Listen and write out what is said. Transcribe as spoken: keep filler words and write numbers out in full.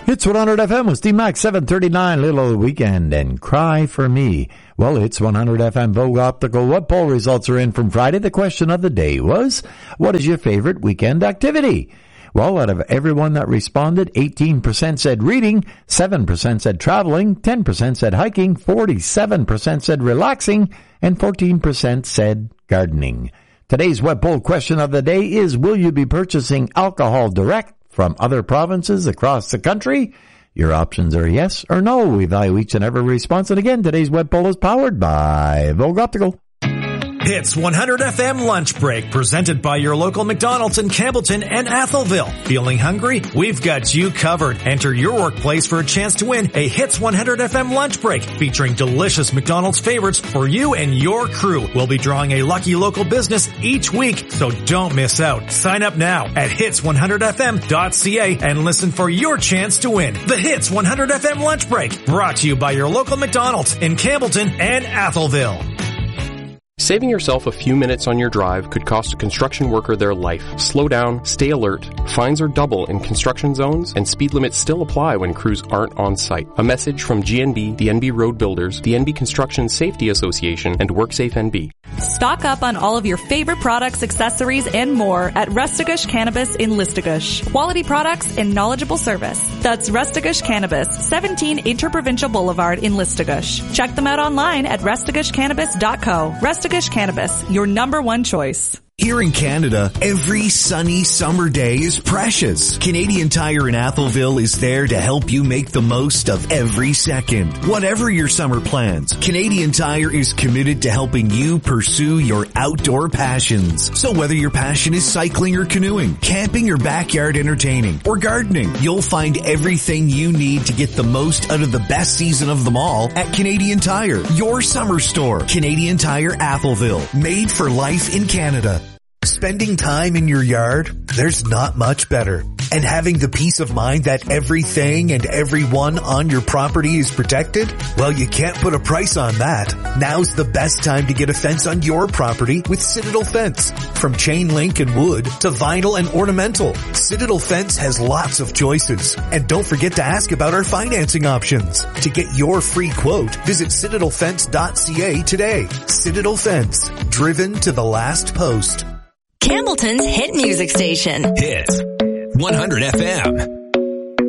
It's one hundred F M with Steve Max, seven thirty-nine, Little of the Weekend, and Cry for Me. Well, it's one hundred F M Vogue Optical. What poll results are in from Friday? The question of the day was, what is your favorite weekend activity? Well, out of everyone that responded, eighteen percent said reading, seven percent said traveling, ten percent said hiking, forty-seven percent said relaxing, and fourteen percent said gardening. Today's web poll question of the day is, will you be purchasing alcohol direct from other provinces across the country? Your options are yes or no. We value each and every response. And again, today's web poll is powered by Vogue Optical. Hits one hundred F M Lunch Break, presented by your local McDonald's in Campbellton and Atholville. Feeling hungry? We've got you covered. Enter your workplace for a chance to win a Hits one hundred F M Lunch Break featuring delicious McDonald's favorites for you and your crew. We'll be drawing a lucky local business each week, so don't miss out. Sign up now at hits one hundred f m dot c a and listen for your chance to win the Hits one hundred F M Lunch Break, brought to you by your local McDonald's in Campbellton and Atholville. Saving yourself a few minutes on your drive could cost a construction worker their life. Slow down, stay alert. Fines are double in construction zones, and speed limits still apply when crews aren't on site. A message from G N B, the N B Road Builders, the N B Construction Safety Association, and WorkSafe N B. Stock up on all of your favorite products, accessories, and more at Restagush Cannabis in Listagush. Quality products and knowledgeable service. That's Restagush Cannabis, seventeen Interprovincial Boulevard in Listagush. Check them out online at restagush cannabis dot co. Restagush Cannabis, your number one choice. Here in Canada, every sunny summer day is precious. Canadian Tire in Atholville is there to help you make the most of every second. Whatever your summer plans, Canadian Tire is committed to helping you pursue your outdoor passions. So whether your passion is cycling or canoeing, camping or backyard entertaining, or gardening, you'll find everything you need to get the most out of the best season of them all at Canadian Tire, your summer store. Canadian Tire Atholville, made for life in Canada. Spending time in your yard, there's not much better. And having the peace of mind that everything and everyone on your property is protected? Well, you can't put a price on that. Now's the best time to get a fence on your property with Citadel Fence. From chain link and wood to vinyl and ornamental, Citadel Fence has lots of choices. And don't forget to ask about our financing options. To get your free quote, visit citadel fence dot c a today. Citadel Fence, driven to the last post. Campbellton's hit music station. Hits one hundred F M.